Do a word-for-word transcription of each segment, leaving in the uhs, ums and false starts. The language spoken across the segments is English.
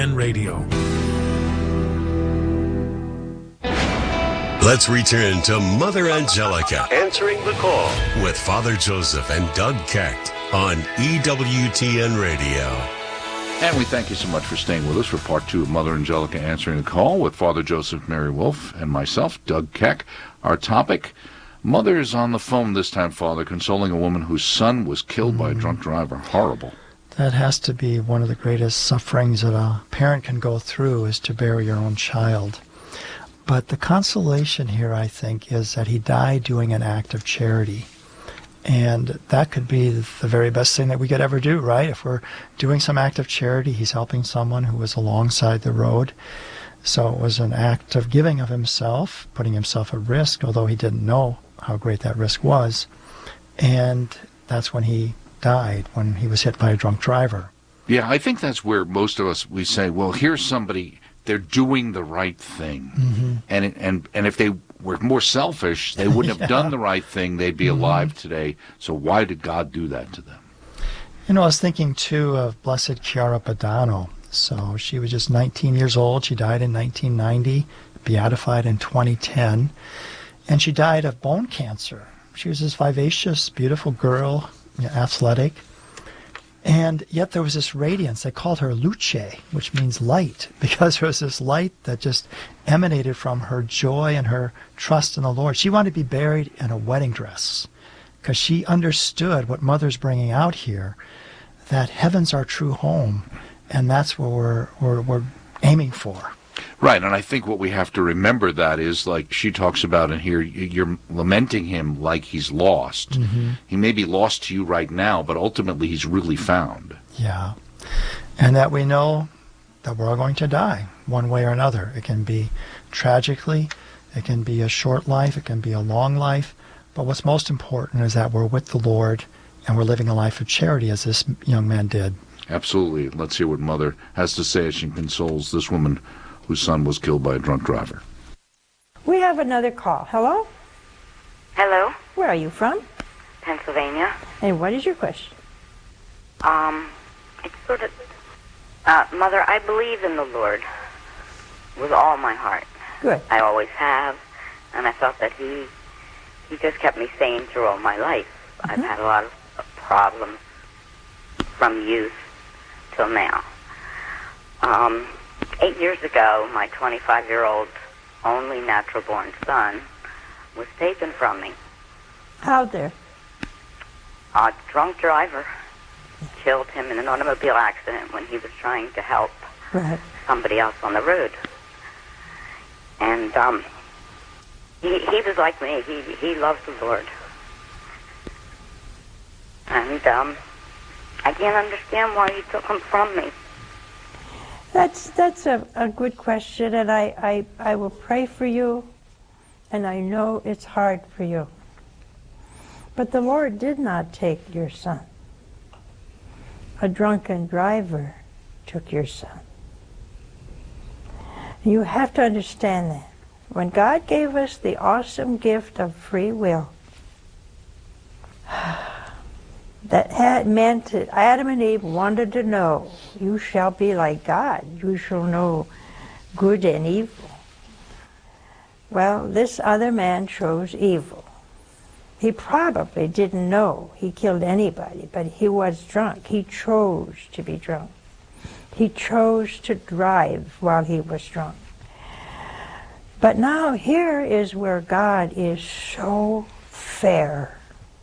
Radio. Let's return to Mother Angelica Answering the Call with Father Joseph and Doug Kecht on E W T N Radio. And we thank you so much for staying with us for part two of Mother Angelica Answering the Call with Father Joseph Mary Wolf and myself, Doug Keck. Our topic, Mother is on the phone this time, Father, consoling a woman whose son was killed mm. by a drunk driver. Horrible. That has to be one of the greatest sufferings that a parent can go through, is to bury your own child. But the consolation here, I think, is that he died doing an act of charity. And that could be the very best thing that we could ever do, right? If we're doing some act of charity, he's helping someone who was alongside the road. So it was an act of giving of himself, putting himself at risk, although he didn't know how great that risk was. And that's when he died, when he was hit by a drunk driver. Yeah, I think that's where most of us, we say, well, here's somebody, they're doing the right thing. Mm-hmm. And, it, and, and if they were more selfish, they wouldn't have yeah. done the right thing, they'd be mm-hmm. alive today. So why did God do that to them? You know, I was thinking, too, of Blessed Chiara Badano. So she was just nineteen years old. She died in nineteen ninety, beatified in twenty ten. And she died of bone cancer. She was this vivacious, beautiful girl, athletic, and yet there was this radiance. They called her luce, which means light, because there was this light that just emanated from her joy and her trust in the Lord. She wanted to be buried in a wedding dress because she understood what Mother's bringing out here, that heaven's our true home, and that's what we're, we're, we're aiming for. Right, and I think what we have to remember that is, like she talks about in here, you're lamenting him like he's lost. Mm-hmm. He may be lost to you right now, but ultimately he's really found. Yeah, and that we know that we're all going to die one way or another. It can be tragically, it can be a short life, it can be a long life, but what's most important is that we're with the Lord and we're living a life of charity, as this young man did. Absolutely. Let's hear what Mother has to say as she consoles this woman whose son was killed by a drunk driver. We have another call. Hello? Hello? Where are you from? Pennsylvania. And what is your question? Um, it's sort of... Uh, Mother, I believe in the Lord with all my heart. Good. I always have, and I felt that he he just kept me sane through all my life. Mm-hmm. I've had a lot of, of problems from youth till now. Um... Eight years ago, my twenty-five-year-old only natural-born son was taken from me. How there? A drunk driver killed him in an automobile accident when he was trying to help right. somebody else on the road. And um, he, he was like me. He, he loved the Lord. And um, I can't understand why he took him from me. That's that's a, a good question, and I, I, I will pray for you, and I know it's hard for you. But the Lord did not take your son. A drunken driver took your son. You have to understand that. When God gave us the awesome gift of free will, that had meant that Adam and Eve wanted to know, you shall be like God. You shall know good and evil. Well, this other man chose evil. He probably didn't know he killed anybody, but he was drunk. He chose to be drunk. He chose to drive while he was drunk. But now here is where God is so fair.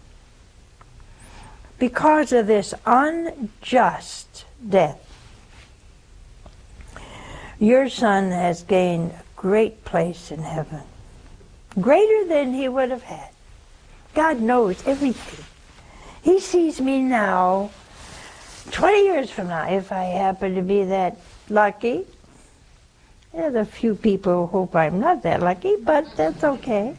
Because of this unjust death, your son has gained a great place in heaven, greater than he would have had. God knows everything. He sees me now, twenty years from now, if I happen to be that lucky. There's a few people who hope I'm not that lucky, but that's okay.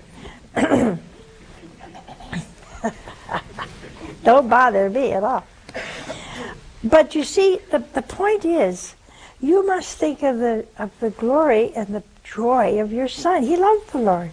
Don't bother me at all. But you see, the, the point is, you must think of the of the glory and the joy of your son. He loved the Lord.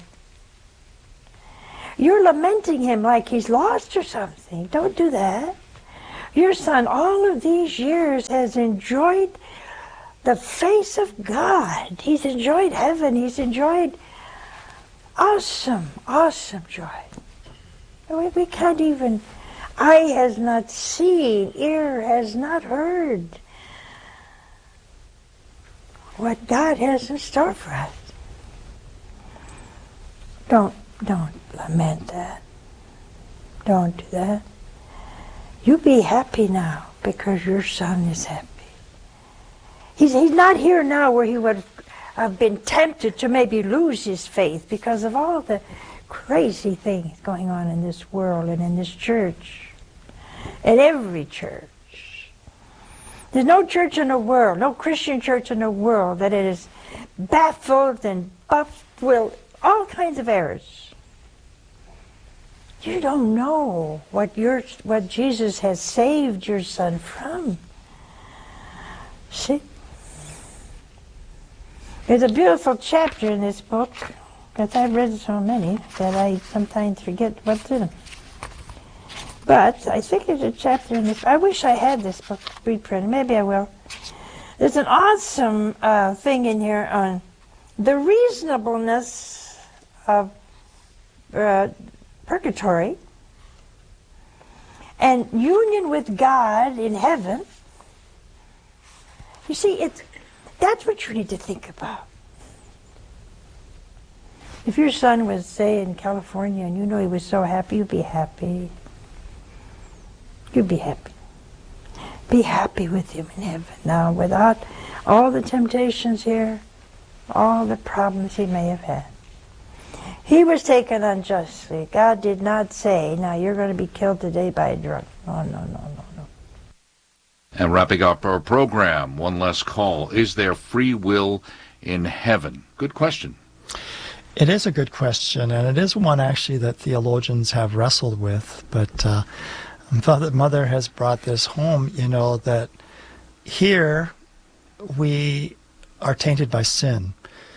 You're lamenting him like he's lost or something. Don't do that. Your son, all of these years, has enjoyed the face of God. He's enjoyed heaven. He's enjoyed awesome, awesome joy. We, we can't even, eye has not seen, ear has not heard what God has in store for us. Don't, don't lament that. Don't do that. You be happy now because your son is happy. He's, he's not here now where he would have been tempted to maybe lose his faith because of all the crazy things going on in this world and in this church, in every church. There's no church in the world, no Christian church in the world that is baffled and buffed with all kinds of errors. You don't know what your what Jesus has saved your son from. See? There's a beautiful chapter in this book, because I've read so many that I sometimes forget what's in them. But I think there's a chapter in this. I wish I had this book reprinted. Maybe I will. There's an awesome uh, thing in here on the reasonableness of uh, purgatory and union with God in heaven. You see, it's that's what you need to think about. If your son was, say, in California and you know he was so happy, you'd be happy. You'd be happy. Be happy with him in heaven now, without all the temptations here, all the problems he may have had. He was taken unjustly. God did not say, now you're going to be killed today by a drug. No, no, no, no, no. And wrapping up our program, one last call. Is there free will in heaven? Good question. It is a good question, and it is one actually that theologians have wrestled with. But uh, Father Mother has brought this home, you know, that here we are tainted by sin.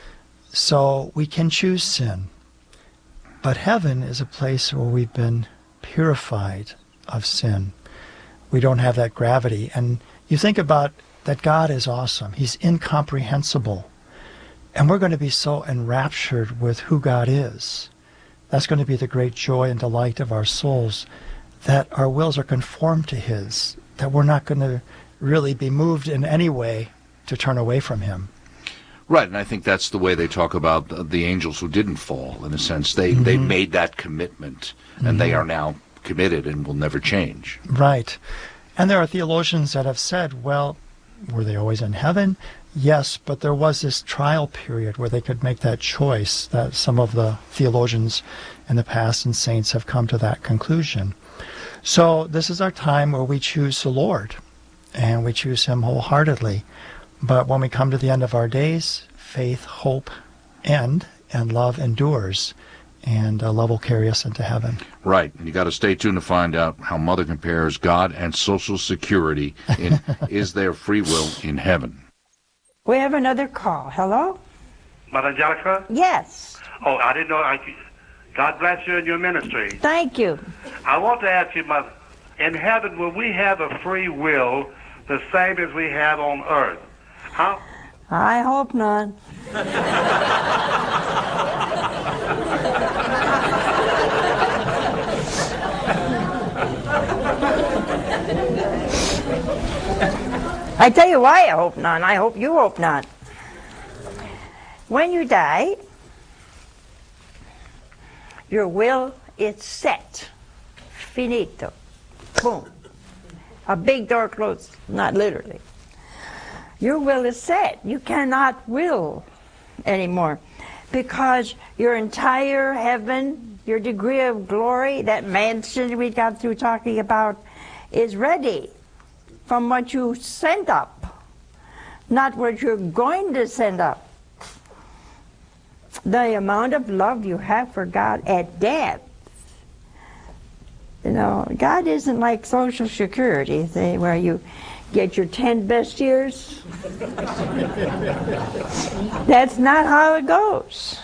So we can choose sin. But heaven is a place where we've been purified of sin. We don't have that gravity. And you think about that God is awesome. He's incomprehensible. And we're going to be so enraptured with who God is. That's going to be the great joy and delight of our souls, that our wills are conformed to His, that we're not going to really be moved in any way to turn away from Him. Right, and I think that's the way they talk about the, the angels who didn't fall, in a sense. They, mm-hmm. they made that commitment, and mm-hmm. they are now committed and will never change. Right. And there are theologians that have said, well, were they always in heaven? Yes, but there was this trial period where they could make that choice, that some of the theologians in the past and saints have come to that conclusion. So this is our time where we choose the Lord, and we choose Him wholeheartedly. But when we come to the end of our days, faith, hope end, and love endures. And uh, love will carry us into heaven. Right. And you got to stay tuned to find out how Mother compares God and Social Security in Is There Free Will in Heaven? We have another call. Hello? Mother Angelica? Yes. Oh, I didn't know. I, God bless you in your ministry. Thank you. I want to ask you, Mother, in heaven, will we have a free will the same as we have on earth? How? I hope not. I tell you why I hope not. I hope you hope not. When you die, your will is set. Finito. Boom. A big door closed. Not literally. Your will is set. You cannot will anymore, because your entire heaven, your degree of glory, that mansion we got through talking about, is ready from what you sent up, not what you're going to send up. The amount of love you have for God at death. You know, God isn't like Social Security, say, where you get your ten best years. That's not how it goes.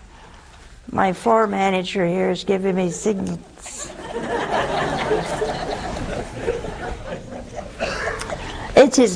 My floor manager here is giving me signals.